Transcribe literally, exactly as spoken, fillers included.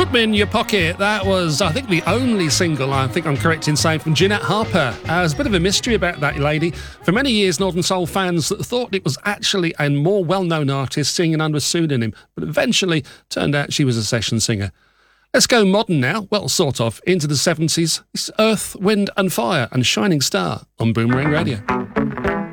Put Me In Your Pocket. That was, I think, the only single, I think I'm correct in saying, from Jeanette Harper. Uh, there's a bit of a mystery about that lady. For many years, Northern Soul fans thought it was actually a more well-known artist singing under a pseudonym, but eventually turned out she was a session singer. Let's go modern now, well, sort of, into the seventies. It's Earth, Wind and Fire and Shining Star on Boomerang Radio.